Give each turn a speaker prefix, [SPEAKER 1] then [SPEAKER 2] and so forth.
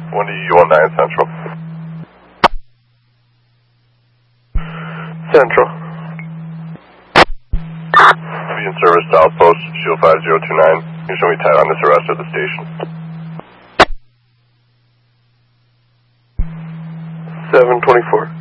[SPEAKER 1] 1D19 Central.
[SPEAKER 2] Central.
[SPEAKER 1] Be in service to Outpost, Shield 5029. You show me tied on this arrest at the station.
[SPEAKER 2] 724.